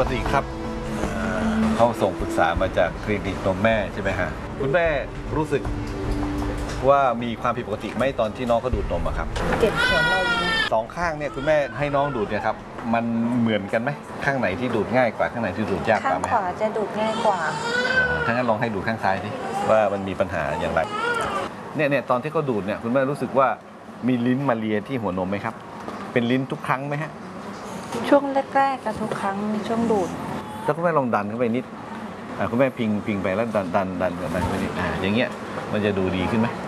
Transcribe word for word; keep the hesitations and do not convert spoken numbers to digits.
ติครับเขาส่งปรึกษามาจากคลินิกนมแม่ใช่ไหมฮะคุณแม่รู้สึกว่ามีความผิดปกติไหมตอนที่น้องเขาดูดนมอะครับเจ็บหัวนมสองข้างเนี่ยคุณแม่ให้น้องดูดเนี่ยครับมันเหมือนกันไหมข้างไหนที่ดูดง่ายกว่าข้างไหนที่ดูดยากกข้าว่าง ไหมขวาจะดูดง่ายกว่าถ้างั้นลองให้ดูดข้างซ้ายดิว่ามันมีปัญหาอย่างไรเนี่ยเนี่ยตอนที่เขาดูดเนี่ยคุณแม่รู้สึกว่ามีลิ้นมาเลียที่หัวนมไหมครับเป็นลิ้นทุกครั้งไหมฮะช่วงแรกๆกับทุกครั้งมีช่วงดูดแล้วคุณแม่ลองดันเข้าไปนิดคุณแม่พิงพิงไปแล้วดันดันดันดันไปนิดอ่าอย่างเงี้ยมันจะดูดีขึ้นไหม